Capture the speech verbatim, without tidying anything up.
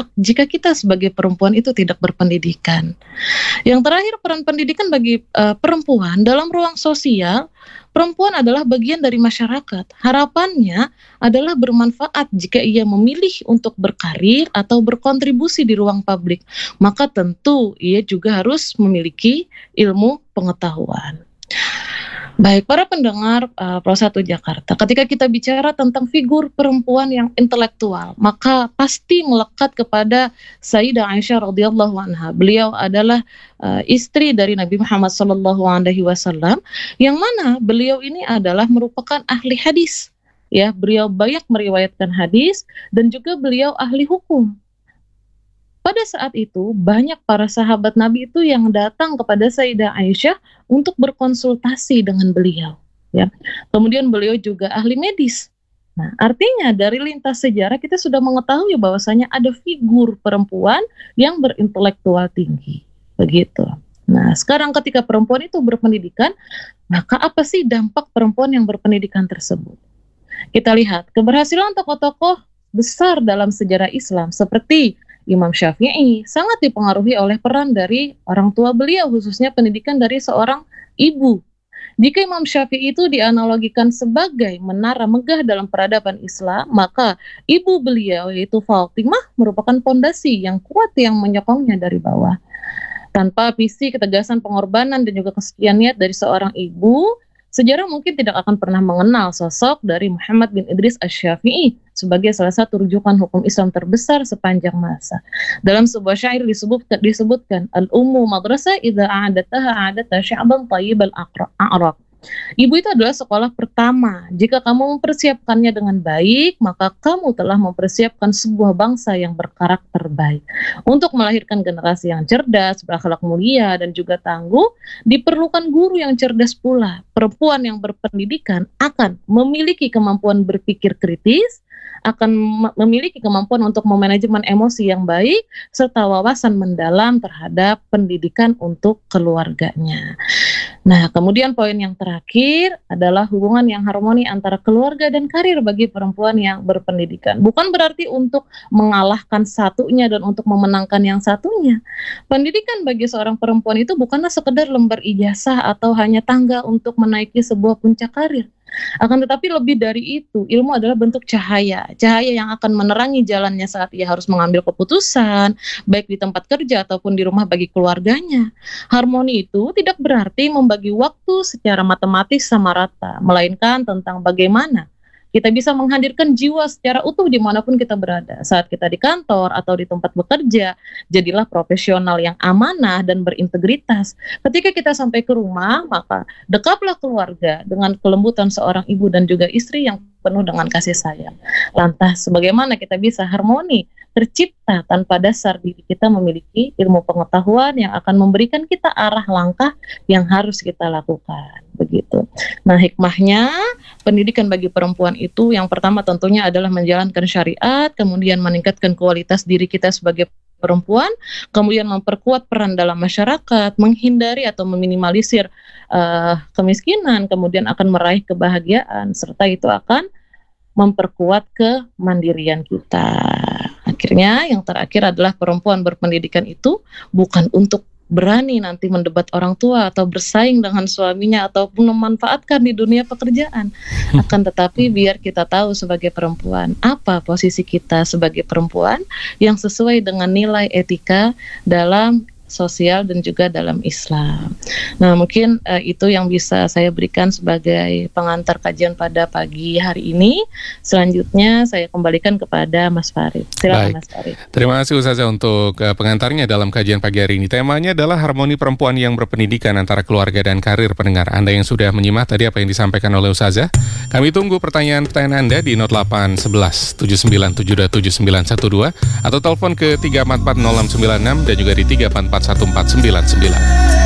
berdampak jika kita sebagai perempuan itu tidak berpendidikan. Yang terakhir, peran pendidikan bagi uh, perempuan dalam ruang sosial. Perempuan adalah bagian dari masyarakat. Harapannya adalah bermanfaat jika ia memilih untuk berkarir atau berkontribusi di ruang publik. Maka tentu ia juga harus memiliki ilmu pengetahuan. Baik, para pendengar uh, Pro satu Jakarta, ketika kita bicara tentang figur perempuan yang intelektual, maka pasti melekat kepada Sayyidah Aisyah radhiyallahu anha. Beliau adalah uh, istri dari Nabi Muhammad sallallahu alaihi wasallam, yang mana beliau ini adalah merupakan ahli hadis. Ya, beliau banyak meriwayatkan hadis dan juga beliau ahli hukum. Pada saat itu, banyak para sahabat Nabi itu yang datang kepada Sayyidah Aisyah untuk berkonsultasi dengan beliau. Ya. Kemudian beliau juga ahli medis. Nah, artinya dari lintas sejarah kita sudah mengetahui bahwasanya ada figur perempuan yang berintelektual tinggi. Begitu. Nah, sekarang ketika perempuan itu berpendidikan, maka apa sih dampak perempuan yang berpendidikan tersebut? Kita lihat keberhasilan tokoh-tokoh besar dalam sejarah Islam seperti Imam Syafi'i sangat dipengaruhi oleh peran dari orang tua beliau, khususnya pendidikan dari seorang ibu. Jika Imam Syafi'i itu dianalogikan sebagai menara megah dalam peradaban Islam, maka ibu beliau yaitu Fatimah merupakan fondasi yang kuat yang menyokongnya dari bawah. Tanpa visi, ketegasan, pengorbanan, dan juga kesekian niat dari seorang ibu, sejarah mungkin tidak akan pernah mengenal sosok dari Muhammad bin Idris Asy-Syafi'i sebagai salah satu rujukan hukum Islam terbesar sepanjang masa. Dalam sebuah syair disebutkan, disebutkan Al-ummu madrasah idza a'adataha a'adata sya'ban thayyibal a'raq. Ibu itu adalah sekolah pertama. Jika kamu mempersiapkannya dengan baik, maka kamu telah mempersiapkan sebuah bangsa yang berkarakter baik. Untuk melahirkan generasi yang cerdas, berakhlak mulia, dan juga tangguh, diperlukan guru yang cerdas pula. Perempuan yang berpendidikan akan memiliki kemampuan berpikir kritis, akan memiliki kemampuan untuk memanajemen emosi yang baik, serta wawasan mendalam terhadap pendidikan untuk keluarganya. Nah, kemudian poin yang terakhir adalah hubungan yang harmoni antara keluarga dan karir bagi perempuan yang berpendidikan. Bukan berarti untuk mengalahkan satunya dan untuk memenangkan yang satunya. Pendidikan bagi seorang perempuan itu bukanlah sekedar lembar ijazah atau hanya tangga untuk menaiki sebuah puncak karir. Akan tetapi lebih dari itu, ilmu adalah bentuk cahaya. Cahaya yang akan menerangi jalannya saat ia harus mengambil keputusan, baik di tempat kerja ataupun di rumah bagi keluarganya. Harmoni itu tidak berarti membagi waktu secara matematis sama rata, melainkan tentang bagaimana kita bisa menghadirkan jiwa secara utuh dimanapun kita berada. Saat kita di kantor atau di tempat bekerja, jadilah profesional yang amanah dan berintegritas. Ketika kita sampai ke rumah, maka dekaplah keluarga dengan kelembutan seorang ibu dan juga istri yang penuh dengan kasih sayang. Lantas, bagaimana kita bisa harmoni tercipta tanpa dasar diri kita memiliki ilmu pengetahuan yang akan memberikan kita arah langkah yang harus kita lakukan. Begitu. Nah, hikmahnya pendidikan bagi perempuan itu yang pertama tentunya adalah menjalankan syariat, kemudian meningkatkan kualitas diri kita sebagai perempuan, kemudian memperkuat peran dalam masyarakat, menghindari atau meminimalisir uh, kemiskinan, kemudian akan meraih kebahagiaan, serta itu akan memperkuat kemandirian kita. Akhirnya yang terakhir adalah perempuan berpendidikan itu bukan untuk berani nanti mendebat orang tua atau bersaing dengan suaminya ataupun memanfaatkan di dunia pekerjaan. Akan tetapi biar kita tahu sebagai perempuan apa posisi kita sebagai perempuan yang sesuai dengan nilai etika dalam sosial dan juga dalam Islam. Nah, mungkin uh, itu yang bisa saya berikan sebagai pengantar kajian pada pagi hari ini. Selanjutnya saya kembalikan kepada Mas Farid. Silakan. Baik. Mas Farid. Terima kasih Ustazah untuk uh, pengantarnya dalam kajian pagi hari ini. Temanya adalah harmoni perempuan yang berpendidikan antara keluarga dan karir. Pendengar Anda yang sudah menyimak tadi apa yang disampaikan oleh Ustazah, kami tunggu pertanyaan-pertanyaan Anda di nol delapan satu satu tujuh sembilan tujuh dua tujuh sembilan satu dua atau telepon ke tiga empat empat nol enam sembilan enam dan juga di tiga empat empat satu empat sembilan sembilan.